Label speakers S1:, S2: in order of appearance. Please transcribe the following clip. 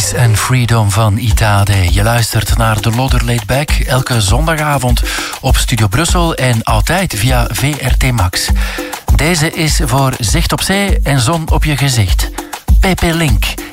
S1: Peace and Freedom van Itade. Je luistert naar de Lodder Laid Back elke zondagavond op Studio Brussel en altijd via VRT Max. Deze is voor Zicht op Zee en Zon op je gezicht. Pepe Link.